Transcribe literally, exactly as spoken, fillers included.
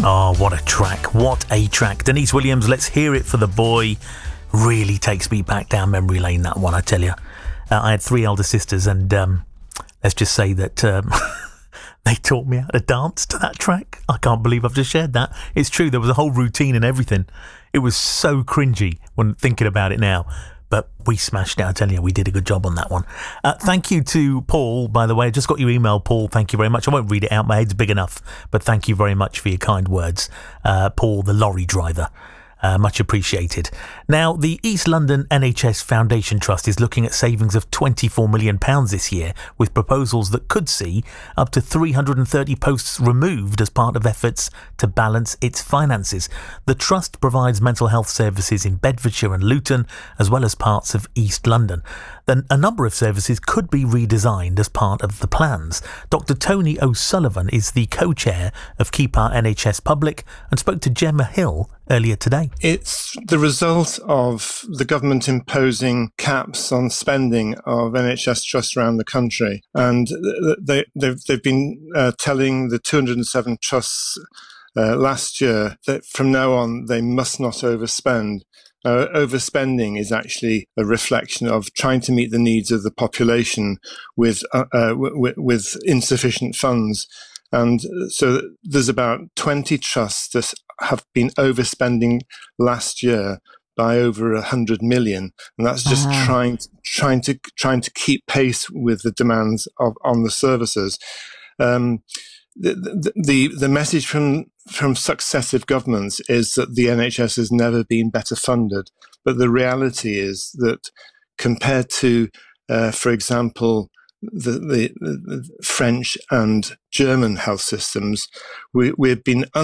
Oh, what a track. What a track. Denise Williams, Let's Hear It for the Boy. Really takes me back down memory lane, that one, I tell you. Uh, I had three elder sisters, and um, let's just say that um, they taught me how to dance to that track. I can't believe I've just shared that. It's true, there was a whole routine and everything. It was so cringy when thinking about it now. But we smashed it, I tell you. We did a good job on that one. Uh, thank you to Paul, by the way. I just got your email, Paul. Thank you very much. I won't read it out. My head's big enough. But thank you very much for your kind words. Uh, Paul, the lorry driver. Uh, much appreciated. Now, the East London N H S Foundation Trust is looking at savings of twenty-four million pounds this year, with proposals that could see up to three hundred thirty posts removed as part of efforts to balance its finances. The Trust provides mental health services in Bedfordshire and Luton, as well as parts of East London. Then a number of services could be redesigned as part of the plans. Doctor Tony O'Sullivan is the co-chair of Keep Our N H S Public and spoke to Gemma Hill earlier today. It's the result of the government imposing caps on spending of N H S trusts around the country. And they, they've, they've been uh, telling the two hundred seven trusts uh, last year that from now on they must not overspend. Uh, overspending is actually a reflection of trying to meet the needs of the population with uh, uh, w- with insufficient funds. And so there's about twenty trusts that have been overspending last year by over a hundred million, and that's just uh-huh. trying trying to trying to keep pace with the demands of on the services. Um, the, the the the message from from successive governments is that the N H S has never been better funded, but the reality is that compared to, uh, for example, The, the, the French and German health systems, we, we've been